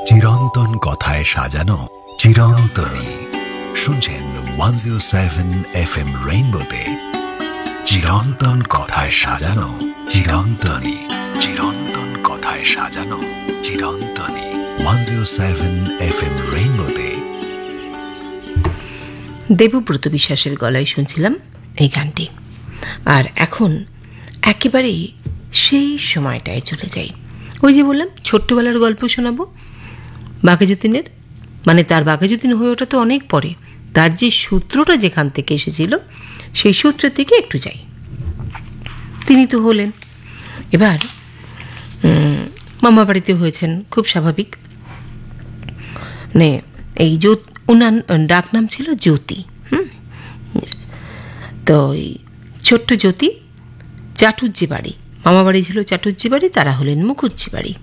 চিরন্তন কথায় সাজানো চিরন্তনী। শুনছেন 107 FM রেইনবোতে চিরন্তন কথায় সাজানো চিরন্তনী। চিরন্তন কথায় সাজানো চিরন্তনী 107 FM রেইনবোতে। দেবব্রত বিশ্বাসের গলায় শুনছিলাম এই গানটি। আর এখন একেবারেই সেই সময়টায় চলে যাই। ওই যে বললাম ছোট্টবেলার গল্প শোনাবো বাঘাযতীনের, মানে তার বাঘাযতীন হয়ে ওঠা তো অনেক পরে, তার যে সূত্রটা যেখান থেকে এসেছিল সেই সূত্রের থেকে একটু যাই। তিনি তো হলেন এবার মামা বাড়িতে হয়েছেন, খুব স্বাভাবিক। মানে এই ওনার ডাক নাম ছিল জ্যোতি। তো এই ছোট্ট জ্যোতি চাটুজ্জি বাড়ি, মামা বাড়ি ছিল চাটুজ্জি বাড়ি, তারা হলেন মুখুজ্জি বাড়ি।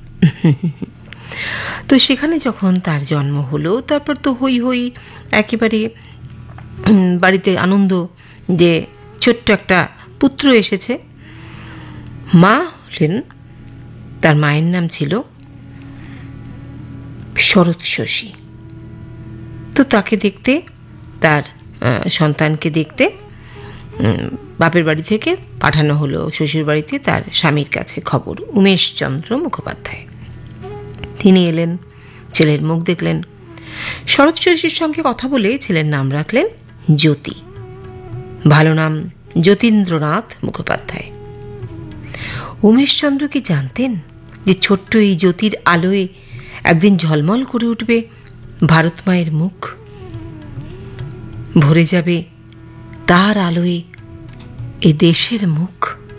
তো সেখানে যখন তার জন্ম হলো, তারপর তো হই হই একেবারে বাড়িতে আনন্দ যে ছোট্ট একটা পুত্র এসেছে। মা হলেন, তার মায়ের নাম ছিল শরৎ শশী। তো তাকে দেখতে, তার সন্তানকে দেখতে বাপের বাড়ি থেকে পাঠানো হলো শ্বশুর বাড়িতে তার স্বামীর কাছে খবর, উমেশচন্দ্র মুখোপাধ্যায়। তিনি এলেন, ছেলের মুখ দেখলেন, শরৎ শশীর সঙ্গে কথা বলে ছেলের নাম রাখলেন জ্যোতি। ভালো নাম যতীন্দ্রনাথ মুখোপাধ্যায়। উমেশচন্দ্র কি জানতেন যে ছোট্ট এই জ্যোতির আলোয় একদিন ঝলমল করে উঠবে ভারত মায়ের মুখ, ভরে যাবে তার আলোয় এ দেশের মুখ।